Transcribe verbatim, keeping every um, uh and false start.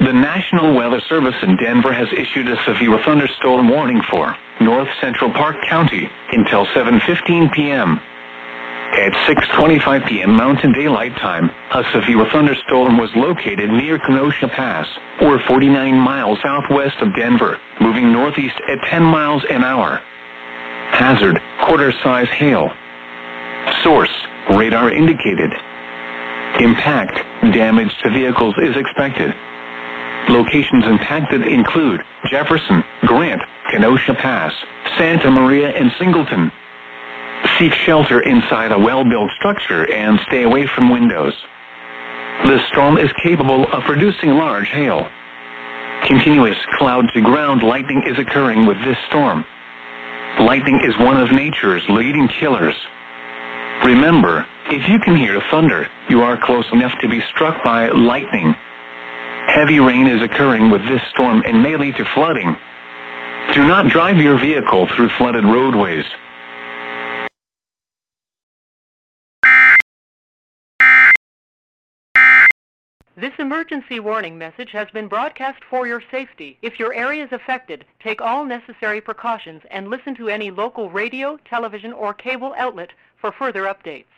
The National Weather Service in Denver has issued a severe thunderstorm warning for North Central Park County until seven fifteen p.m. At six twenty-five p.m. Mountain Daylight Time, a severe thunderstorm was located near Kenosha Pass, or forty-nine miles southwest of Denver, moving northeast at ten miles an hour. Hazard, quarter-size hail. Source, radar indicated. Impact, damage to vehicles is expected. Locations impacted include Jefferson, Grant, Kenosha Pass, Santa Maria, and Singleton. Seek shelter inside a well-built structure and stay away from windows. The storm is capable of producing large hail. Continuous cloud-to-ground lightning is occurring with this storm. Lightning is one of nature's leading killers. Remember, if you can hear thunder, you are close enough to be struck by lightning. Heavy rain is occurring with this storm and may lead to flooding. Do not drive your vehicle through flooded roadways. This emergency warning message has been broadcast for your safety. If your area is affected, take all necessary precautions and listen to any local radio, television, or cable outlet for further updates.